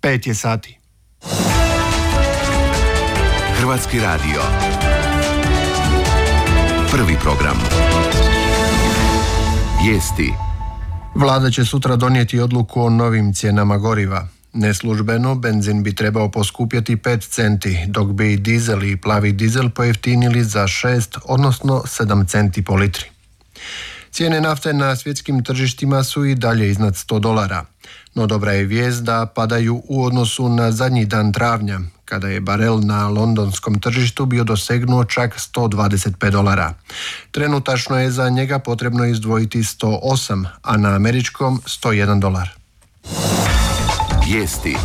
5 je sati. Hrvatski radio. Prvi program. Vijesti. Vlada će sutra donijeti odluku o novim cijenama goriva. Neslužbeno, benzin bi trebao poskupjeti 5 centi, dok bi dizel i plavi dizel pojeftinili za 6, odnosno 7 centi po litri. Cijene nafte na svjetskim tržištima su i dalje iznad $100. No dobra je vijest da padaju u odnosu na zadnji dan travnja, kada je barel na londonskom tržištu bio dosegnuo čak $125. Trenutačno je za njega potrebno izdvojiti 108, a na američkom $101. Vijesti.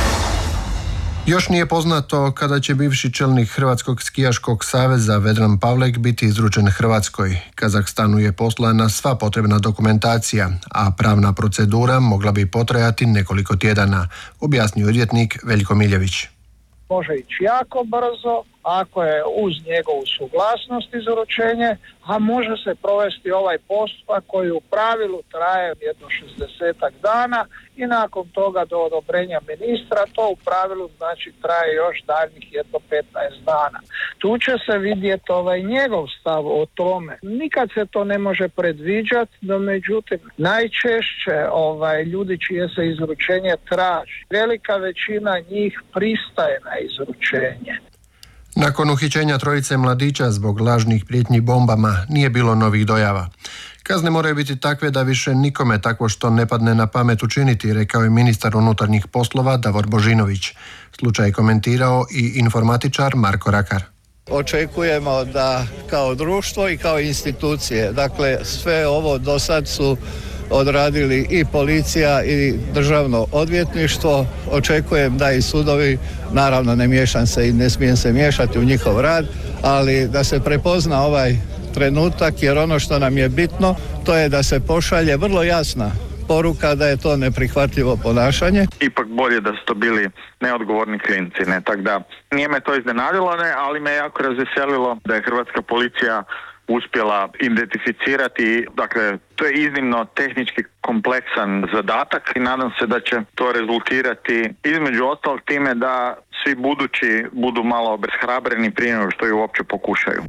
Još nije poznato kada će bivši čelnik Hrvatskog skijaškog saveza Vedran Pavlek biti izručen Hrvatskoj. Kazahstanu je poslana sva potrebna dokumentacija, a pravna procedura mogla bi potrajati nekoliko tjedana, objasnio odvjetnik Veljko Miljević. Može ići jako brzo, ako je uz njegovu suglasnost izručenje, a može se provesti ovaj postupak koji u pravilu traje jedno 60 dana i nakon toga do odobrenja ministra to u pravilu znači traje još daljnjih jedno 15 dana. Tu će se vidjeti njegov stav o tome. Nikad se to ne može predviđati, no međutim najčešće ljudi čije se izručenje traži, velika većina njih pristaje na izručenje. Nakon uhićenja trojice mladića zbog lažnih prijetnji bombama nije bilo novih dojava. Kazne moraju biti takve da više nikome takvo što ne padne na pamet učiniti, rekao je ministar unutarnjih poslova Davor Božinović. Slučaj je komentirao i informatičar Marko Rakar. Očekujemo da kao društvo i kao institucije, dakle sve ovo do sad su odradili i policija i državno odvjetništvo. Očekujem da i sudovi, naravno ne miješam se i ne smijem se miješati u njihov rad, ali da se prepozna ovaj trenutak, jer ono što nam je bitno to je da se pošalje vrlo jasna poruka da je to neprihvatljivo ponašanje. Ipak bolje da su to bili neodgovorni klinci, ne? Tako da nije me to iznenadilo, ne, ali me jako razveselilo da je hrvatska policija uspjela identificirati, dakle to je iznimno tehnički kompleksan zadatak i nadam se da će to rezultirati između ostalog time da svi budući budu malo obeshrabreni prije nego što ju uopće pokušaju.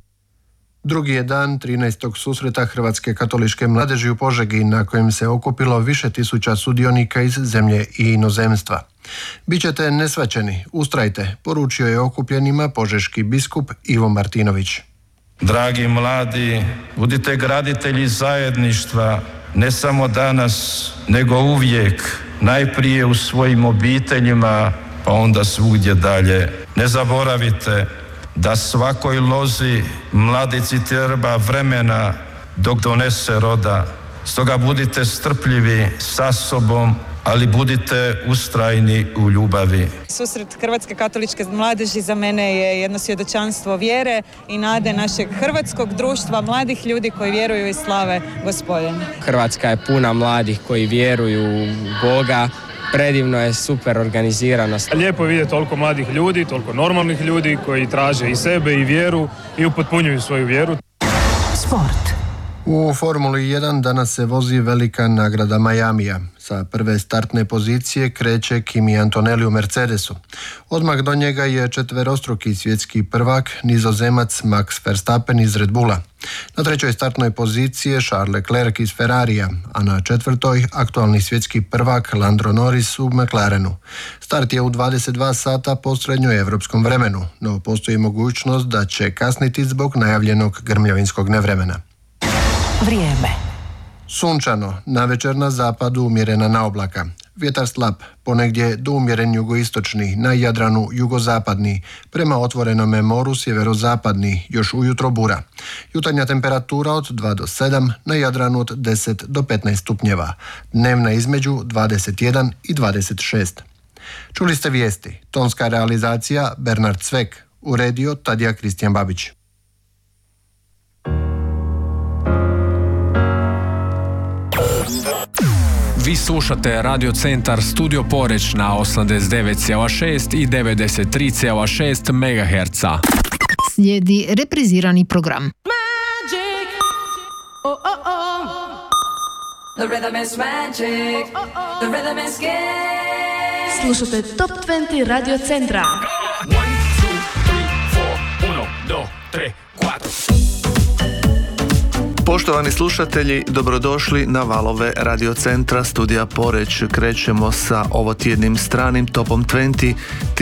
Drugi je dan 13. susreta Hrvatske katoličke mladeži u Požegi, na kojem se okupilo više tisuća sudionika iz zemlje i inozemstva. Bićete nesvaćeni, ustrajte, poručio je okupljenima požeški biskup Ivo Martinović. Dragi mladi, budite graditelji zajedništva, ne samo danas, nego uvijek, najprije u svojim obiteljima, pa onda svugdje dalje. Ne zaboravite da svakoj lozi mladici treba vremena dok donese roda. Stoga budite strpljivi sa sobom, ali budite ustrajni u ljubavi. Susret Hrvatske katoličke mladeži za mene je jedno svjedočanstvo vjere i nade našeg hrvatskog društva, mladih ljudi koji vjeruju i slave Gospodina. Hrvatska je puna mladih koji vjeruju u Boga. Predivno je, super organiziranost. Lijepo je vidjeti toliko mladih ljudi, toliko normalnih ljudi koji traže i sebe i vjeru i upotpunjuju svoju vjeru. Sport. U Formuli 1 danas se vozi velika nagrada Majamija. Sa prve startne pozicije kreće Kimi Antonelli u Mercedesu. Odmah do njega je četverostruki svjetski prvak, Nizozemac Max Verstappen iz Red Bulla. Na trećoj startnoj poziciji je Charles Leclerc iz Ferrarija, a na četvrtoj aktualni svjetski prvak Lando Norris u McLarenu. Start je u 22 sata po srednjoevropskom vremenu, no postoji mogućnost da će kasniti zbog najavljenog grmljavinskog nevremena. Vrijeme. Sunčano, navečer na zapadu umjerena naoblaka. Vjetar slab, ponegdje do umjeren jugoistočni, na Jadranu jugozapadni, prema otvorenome moru sjeverozapadni, još ujutro bura. Jutarnja temperatura od 2 do 7, na Jadranu od 10 do 15 stupnjeva. Dnevna između 21 i 26. Čuli ste vijesti. Tonska realizacija Bernard Cvek. Uredio Tadija Kristijan Babić. Vi slušate Radio Centar Studio Poreć na 89,6 i 93,6 MHz. Slijedi reprizirani program. Magic. Oh, oh, oh. The rhythm is magic. The rhythm is game. Slušate Top 20 Radio Centra. 1, 2, 3, 4, 1, 2, 3, 4. Poštovani slušatelji, dobrodošli na valove Radio Centra studija Poreč. Krećemo sa ovotjednim stranim topom 20,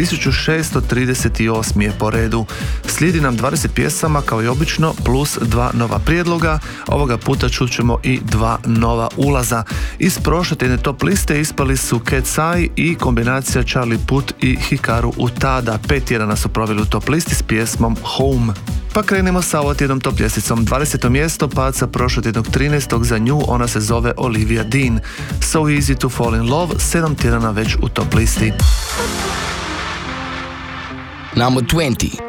1638 je po redu. Slijedi nam 20 pjesama kao i obično, plus 2 nova prijedloga. Ovoga puta čućemo i 2 nova ulaza. Iz prošle tjedne top liste ispali su Cat's Eye i kombinacija Charlie Puth i Hikaru Utada. 5 tjedana su proveli u top listi s pjesmom Home. Pa krenemo sa ovotjednom top ljestvicom. 20. mjesto pad sa prošlotjednog 13. za nju, ona se zove Olivia Dean. So Easy to Fall in Love, 7 tjedana već u top listi. Number 20.